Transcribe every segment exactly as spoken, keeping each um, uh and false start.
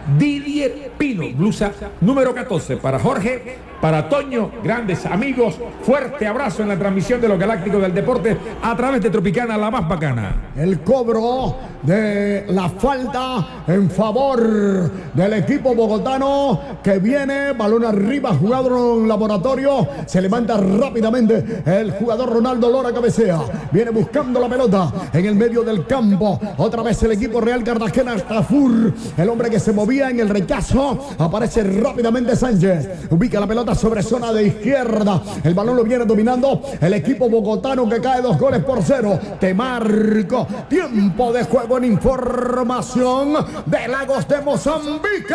Didier Pino, blusa número catorce para Jorge, para Toño, grandes amigos, fuerte abrazo en la transmisión de los Galácticos del Deporte a través de Tropicana, la más bacana. El cobro de la falta en favor del equipo bogotano que viene, balón arriba, jugador en laboratorio, se levanta rápidamente el jugador Ronaldo Lora, cabecea, viene buscando la pelota en el medio del campo, otra vez el equipo Real Cartagena, Tafur, el hombre que se movía en el rechazo, aparece rápidamente Sánchez, ubica la pelota sobre zona de izquierda, el balón lo viene dominando el equipo bogotano que cae dos goles por cero, te marco, tiempo de juego en información de Lagos de Mozambique.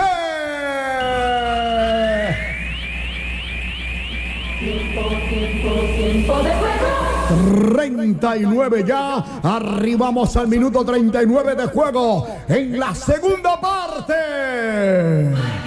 Tiempo, tiempo, tiempo de juego. treinta y nueve ya, arribamos al minuto treinta y nueve de juego en la segunda parte.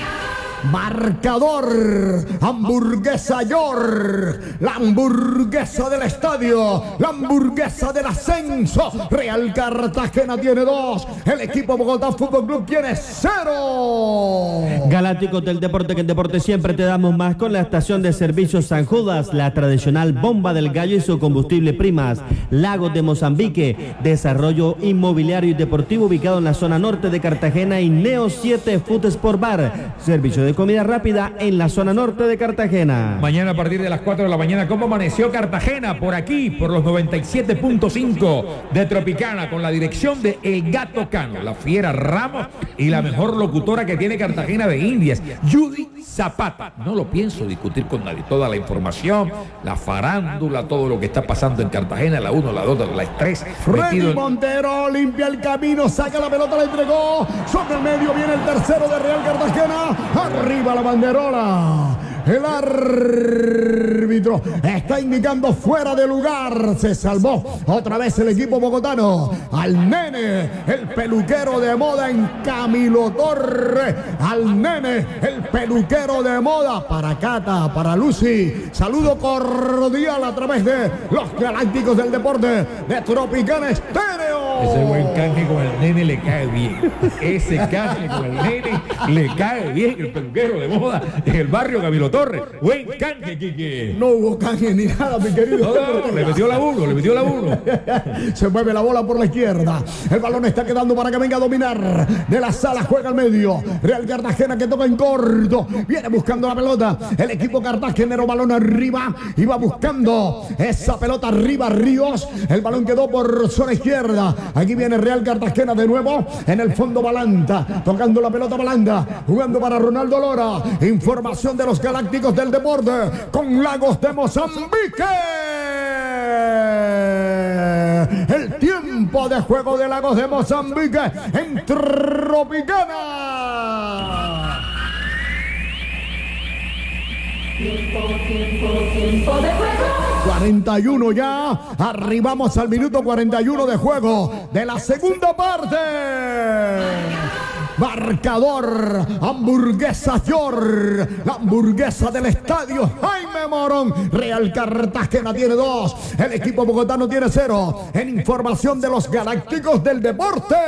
Marcador, hamburguesa York, la hamburguesa del estadio, la hamburguesa del ascenso. Real Cartagena tiene dos, el equipo Bogotá Fútbol Club tiene cero. Galácticos del Deporte, que en deporte siempre te damos más con la estación de servicios San Judas, la tradicional bomba del gallo y su combustible Primas. Lagos de Mozambique, desarrollo inmobiliario y deportivo ubicado en la zona norte de Cartagena, y Neo siete Food Sport Bar, servicio de comida rápida en la zona norte de Cartagena. Mañana a partir de las cuatro de la mañana, ¿cómo amaneció Cartagena? Por aquí, por los noventa y siete punto cinco de Tropicana, con la dirección de El Gato Cano, la fiera Ramos y la mejor locutora que tiene Cartagena de Indias, Judy Zapata. No lo pienso discutir con nadie. Toda la información, la farándula, todo lo que está pasando en Cartagena, la uno, la dos, la tres. Freddy Montero limpia el camino, saca la pelota, la entregó. Sobre el medio viene el tercero de Real Cartagena. Arriba la banderola. El árbitro está indicando fuera de lugar. Se salvó otra vez el equipo bogotano. Al nene, el peluquero de moda en Camilo Torre. Al nene, el peluquero de moda. Para Cata, para Lucy. Saludo cordial a través de los Galácticos del Deporte de Tropicana Estéreo. Ese buen canje con el nene le cae bien. Ese canje con el nene le cae bien. El peluquero de moda en el barrio Camilo Torre. Buen canje, Quique. No hubo canje ni nada, mi querido. No, no, le metió la uno, le metió la uno. Se mueve la bola por la izquierda. El balón está quedando para que venga a dominar. De la sala juega al medio. Real Cartagena que toca en corto. Viene buscando la pelota. El equipo cartagenero, balón arriba. Iba buscando esa pelota arriba, Ríos. El balón quedó por zona izquierda. Aquí viene Real Cartagena de nuevo. En el fondo Balanta. Tocando la pelota Balanta. Jugando para Ronaldo Lora. Información de los Galácticos del Deporte con Lagos de Mozambique. El tiempo de juego de Lagos de Mozambique en Tropicana. Tiempo, tiempo, tiempo de juego. cuarenta y uno ya, arribamos al minuto cuarenta y uno de juego de la segunda parte. Marcador, hamburguesa York, la hamburguesa del estadio Jaime Morón. Real Cartagena tiene dos, el equipo bogotano tiene cero. En información de los Galácticos del Deporte.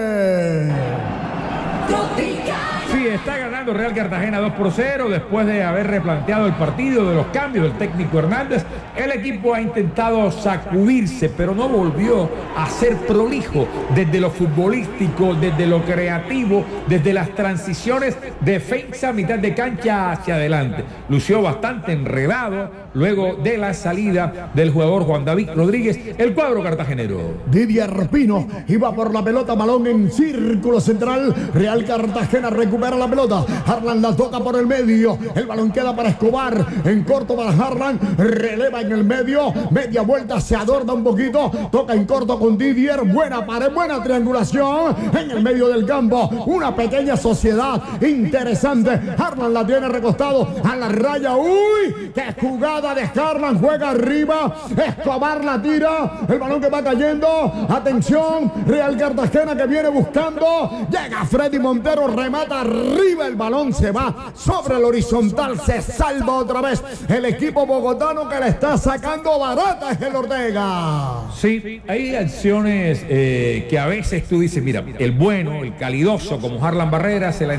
Sí, está ganando Real Cartagena dos por cero después de haber replanteado el partido, de los cambios del técnico Hernández. El equipo ha intentado sacudirse, pero no volvió a ser prolijo desde lo futbolístico, desde lo creativo, desde las transiciones, defensa, mitad de cancha hacia adelante. Lució bastante enredado luego de la salida del jugador Juan David Rodríguez, el cuadro cartagenero. Didier Pino iba por la pelota, balón en círculo central. Real Cartagena recupera la pelota. Harlan la toca por el medio. El balón queda para Escobar. En corto para Harlan. Releva en el medio. Media vuelta, se adorna un poquito. Toca en corto con Didier. Buena pared, buena triangulación. En el medio del campo. Una pequeña sociedad interesante. Harlan la tiene recostado a la raya. ¡Uy! ¡Qué jugada de Harlan! Juega arriba. Escobar la tira. El balón que va cayendo. Atención. Real Cartagena que viene buscando. Llega Freddy Montero. Remata arriba. El balón se va sobre el horizontal. Se salva otra vez el equipo bogotano que le está sacando barata el Ortega. Sí, hay acciones eh, que a veces tú dices, mira, el bueno, el calidoso como Harlan Barrera se la